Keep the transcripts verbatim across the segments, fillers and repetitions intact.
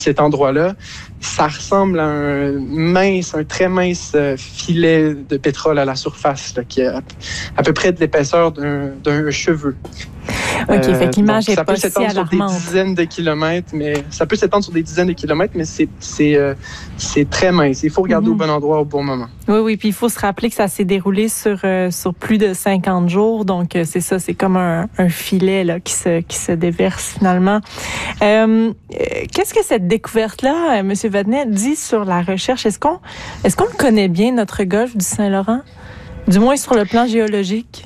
cet endroit-là, ça ressemble à un mince, un très mince filet de pétrole à la surface, là, qui a à peu près de l'épaisseur d'un, d'un cheveu. OK, euh, fait que l'image n'est pas si alarmante. Ça peut s'étendre sur des dizaines de kilomètres, mais ça peut s'étendre sur des dizaines de kilomètres, mais c'est, c'est, euh, c'est très mince. Il faut regarder mm-hmm. au bon endroit au bon moment. Oui, oui, puis il faut se rappeler que ça s'est déroulé sur, euh, sur plus de cinquante jours, donc euh, c'est ça, c'est comme un, un filet là, qui, se, qui se déverse finalement. Euh, qu'est-ce que cette découverte-là, M. Vadnet, dit sur la recherche? Est-ce qu'on, est-ce qu'on le connaît bien, notre golfe du Saint-Laurent? Du moins sur le plan géologique?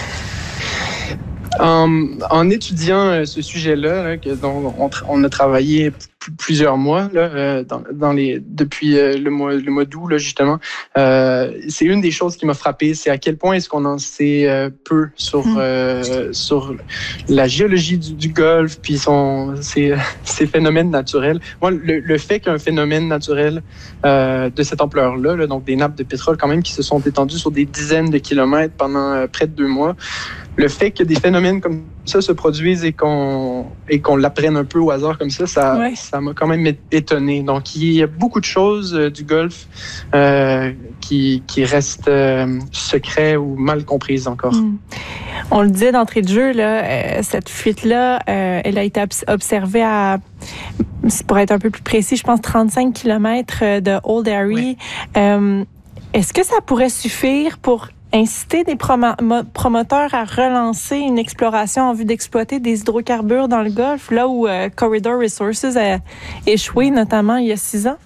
En, en étudiant euh, ce sujet-là, là, que, dont on, on a travaillé p- plusieurs mois là, euh, dans, dans les, depuis euh, le mois, le mois d'août, là, justement, euh, c'est une des choses qui m'a frappé, c'est à quel point est-ce qu'on en sait euh, peu sur, euh, sur la géologie du, du Golfe, puis son, ses, ses phénomènes naturels. Moi, le, le fait qu'un phénomène naturel euh, de cette ampleur-là, là, donc des nappes de pétrole quand même qui se sont étendues sur des dizaines de kilomètres pendant euh, près de deux mois, le fait que des phénomènes comme ça se produisent et qu'on, et qu'on l'apprenne un peu au hasard comme ça, ça, ouais. ça m'a quand même étonné. Donc, il y a beaucoup de choses euh, du Golfe euh, qui, qui restent euh, secrets ou mal comprises encore. Mm. On le disait d'entrée de jeu, là, euh, cette fuite-là, euh, elle a été observée à, pour être un peu plus précis, je pense trente-cinq kilomètres de Old Harry. Ouais. Euh, est-ce que ça pourrait suffire pour inciter des promo- promoteurs à relancer une exploration en vue d'exploiter des hydrocarbures dans le Golfe, là où euh, Corridor Resources a échoué, notamment il y a six ans?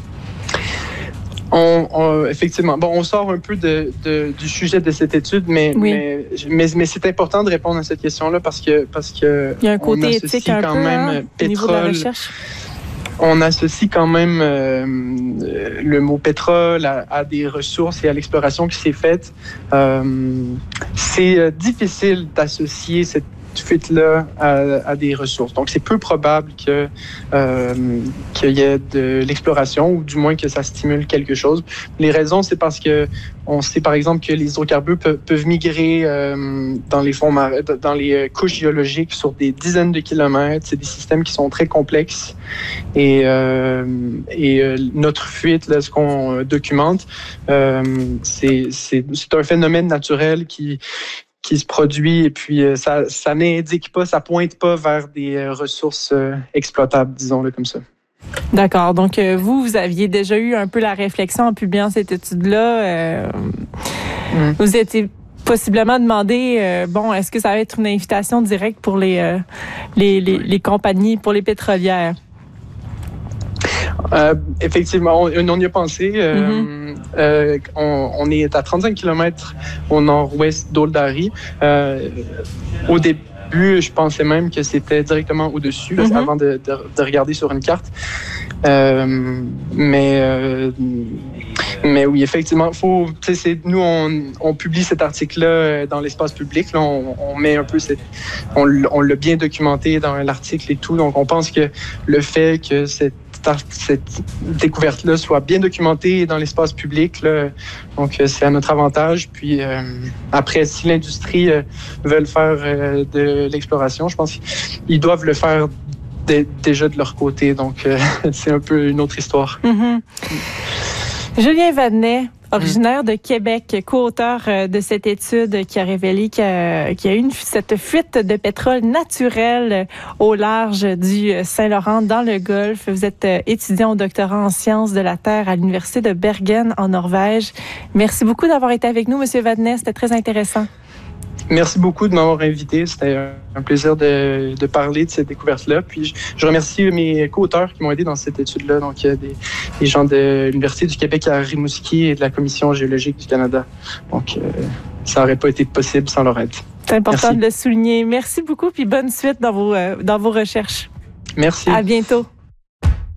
On, on, effectivement. Bon, on sort un peu de, de, du sujet de cette étude, mais, oui. mais, mais, mais c'est important de répondre à cette question-là parce que, parce que il y a un côté éthique un quand peu, même hein, pétrole, au niveau de la recherche. On associe quand même euh, le mot pétrole à, à des ressources et à l'exploration qui s'est faite. Euh, c'est difficile d'associer cette fuite-là à, à des ressources. Donc, c'est peu probable que, euh, qu'il y ait de l'exploration ou du moins que ça stimule quelque chose. Les raisons, c'est parce que on sait, par exemple, que les hydrocarbures peuvent, peuvent migrer euh, dans les fonds marins, dans les couches géologiques sur des dizaines de kilomètres. C'est des systèmes qui sont très complexes. Et, euh, et euh, notre fuite, là, ce qu'on documente, euh, c'est, c'est, c'est un phénomène naturel qui qui se produit et puis euh, ça, ça n'indique pas, ça pointe pas vers des euh, ressources euh, exploitables, disons-le comme ça. D'accord. Donc, euh, vous, vous aviez déjà eu un peu la réflexion en publiant cette étude-là. Euh, mmh. Vous étiez possiblement demandé, euh, bon, est-ce que ça va être une invitation directe pour les, euh, les, les, les compagnies, pour les pétrolières? Euh, effectivement, on, on y a pensé. Euh, mm-hmm. euh, on, on est à trente-cinq kilomètres au nord-ouest d'Old Harry. Euh, au début, je pensais même que c'était directement au-dessus, mm-hmm. avant de, de, de regarder sur une carte. Euh, mais, euh, mais oui, effectivement, faut, c'est, nous, on, on publie cet article-là dans l'espace public. Là, on, on met un peu cette, on, on l'a bien documenté dans l'article et tout. Donc, on pense que le fait que cette cette découverte-là soit bien documentée dans l'espace public, là, donc c'est à notre avantage. Puis euh, après, si l'industrie euh, veut faire euh, de l'exploration, je pense qu'ils doivent le faire d- déjà de leur côté. Donc euh, c'est un peu une autre histoire. Mm-hmm. Julien Vadnet, originaire de Québec, co-auteur de cette étude qui a révélé qu'il y a, qu'il y a eu une, cette fuite de pétrole naturel au large du Saint-Laurent dans le Golfe. Vous êtes étudiant au doctorat en sciences de la Terre à l'Université de Bergen en Norvège. Merci beaucoup d'avoir été avec nous, M. Vadnet. C'était très intéressant. Merci beaucoup de m'avoir invité. C'était un plaisir de, de parler de cette découverte-là. Puis je, je remercie mes co-auteurs qui m'ont aidé dans cette étude-là. Donc, il y a des, des gens de l'Université du Québec à Rimouski et de la Commission géologique du Canada. Donc, euh, ça n'aurait pas été possible sans leur aide. C'est important Merci. de le souligner. Merci beaucoup, puis bonne suite dans vos, euh, dans vos recherches. Merci. À bientôt.